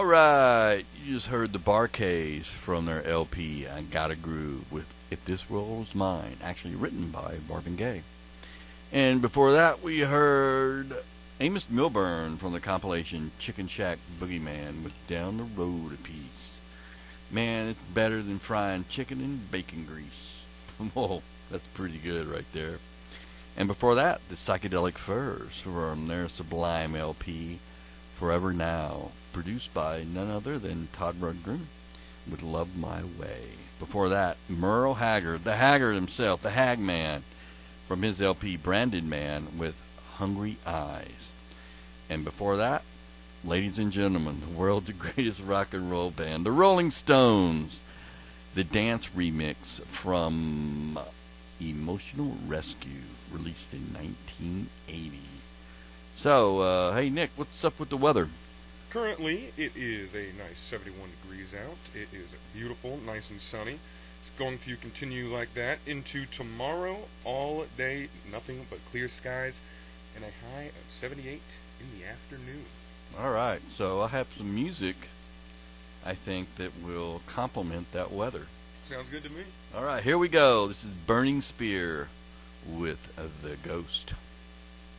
Alright, you just heard the Bar-Kays from their LP, I Got a Groove, with If This World's Mine, actually written by Marvin Gaye. And before that, we heard Amos Milburn from the compilation Chicken Shack Boogeyman with Down the Road a Piece. Man, it's better than frying chicken in bacon grease. Whoa, that's pretty good right there. And before that, the Psychedelic Furs from their Sublime LP, Forever Now, produced by none other than Todd Rundgren with Love My Way. Before that, Merle Haggard, the Haggard himself, the Hagman, from his LP Branded Man with Hungry Eyes. And before that, ladies and gentlemen, the world's greatest rock and roll band, the Rolling Stones, the dance remix from Emotional Rescue, released in 1980. So, hey Nick, what's up with the weather? Currently, it is a nice 71 degrees out. It is beautiful, nice and sunny. It's going to continue like that into tomorrow, all day, nothing but clear skies, and a high of 78 in the afternoon. Alright, so I have some music, I think, that will complement that weather. Sounds good to me. Alright, here we go. This is Burning Spear with The Ghost.